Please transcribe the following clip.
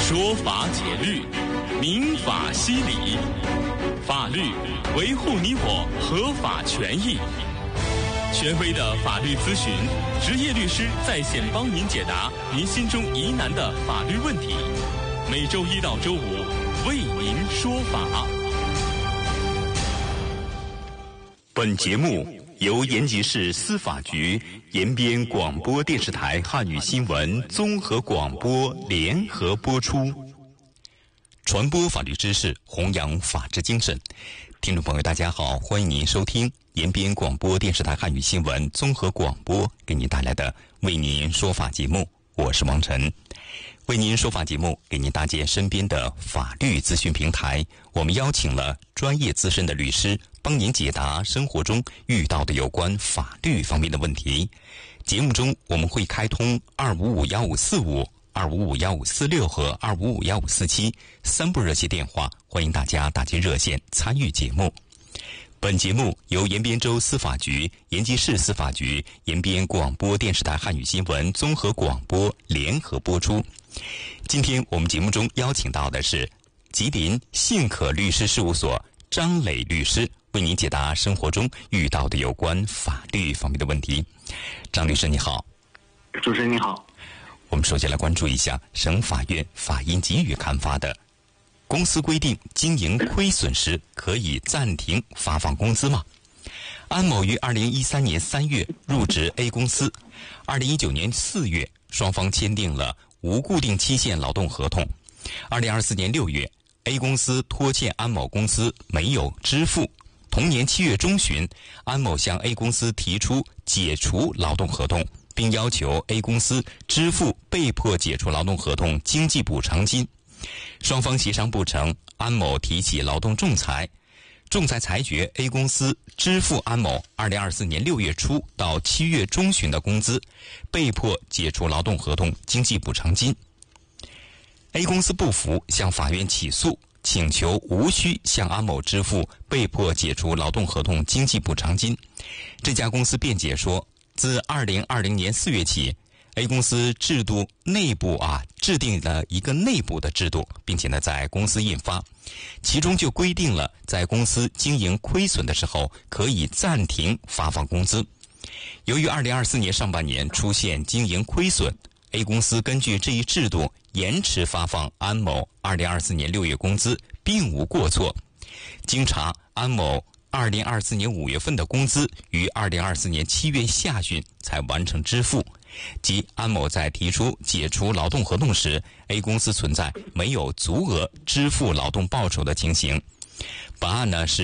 说法解律，民法析理，法律维护你我合法权益。权威的法律咨询，职业律师在线帮您解答您心中疑难的法律问题。每周一到周五为您说法。本节目由延吉市司法局延边广播电视台汉语新闻综合广播联合播出，传播法律知识，弘扬法治精神。听众朋友大家好，欢迎您收听延边广播电视台汉语新闻综合广播给您带来的为您说法节目，我是王晨。为您说法节目给您搭建身边的法律咨询平台，我们邀请了专业资深的律师帮您解答生活中遇到的有关法律方面的问题。节目中我们会开通2551545、2551546和2551547三部热线电话，欢迎大家打进热线参与节目。本节目由延边州司法局、延吉市司法局、延边广播电视台汉语新闻综合广播联合播出。今天我们节目中邀请到的是吉林信可律师事务所张磊律师，为您解答生活中遇到的有关法律方面的问题。张律师你好。 主持人你好。 我们首先来关注一下省法院法医给予刊发的公司规定经营亏损时可以暂停发放工资吗？安某于2013年3月入职 A 公司，2019年4月双方签订了无固定期限劳动合同。2024年6月 A 公司拖欠安某公司没有支付，同年7月中旬，安某向 A 公司提出解除劳动合同，并要求 A 公司支付被迫解除劳动合同经济补偿金。双方协商不成，安某提起劳动仲裁，仲裁裁决 A 公司支付安某2024年6月初到7月中旬的工资，被迫解除劳动合同经济补偿金。A 公司不服，向法院起诉，请求无需向安某支付被迫解除劳动合同经济补偿金。这家公司辩解说，自2020年4月起，A 公司制定了一个内部的制度，并且在公司印发，其中就规定了在公司经营亏损的时候可以暂停发放工资。由于2024年上半年出现经营亏损， A 公司根据这一制度延迟发放安某2024年6月工资，并无过错。经查，安某2024年5月份的工资于2024年7月下旬才完成支付，即安某在提出解除劳动合同时， A 公司存在没有足额支付劳动报酬的情形。本案是